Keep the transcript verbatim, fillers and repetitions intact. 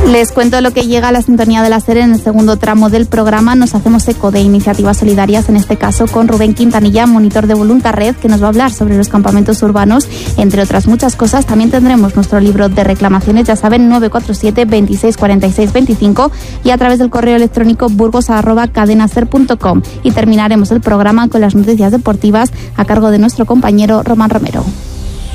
Les cuento lo que llega a la sintonía de la SER en el segundo tramo del programa. Nos hacemos eco de iniciativas solidarias, en este caso con Rubén Quintanilla, monitor de Voluntarred, que nos va a hablar sobre los campamentos urbanos, entre otras muchas cosas. También tendremos nuestro libro de reclamaciones, ya saben, nueve cuatro siete, veintiséis cuarenta y seis veinticinco, y a través del correo electrónico burgos arroba cadenaser punto com. Y terminaremos el programa con las noticias deportivas a cargo de nuestro compañero Román Romero.